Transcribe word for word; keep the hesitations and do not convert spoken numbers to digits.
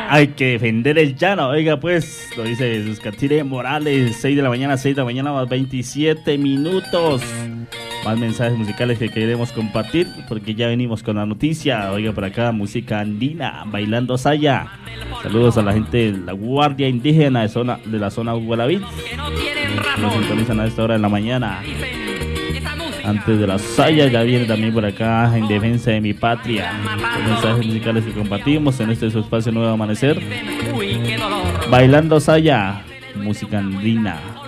Hay que defender el llano. Oiga, pues, lo dice Jesús Catire Morales. seis de la mañana, seis de la mañana, más veintisiete minutos. Más mensajes musicales que queremos compartir, porque ya venimos con la noticia. Oiga, por acá, música andina, bailando saya. Saludos a la gente de la Guardia Indígena de, zona, de la zona Gualavit. Nos sintonizan a esta hora de la mañana. Antes de la saya, ya viene también por acá En Defensa de Mi Patria. Los mensajes musicales que compartimos en este su espacio Nuevo Amanecer. Bailando saya, música andina.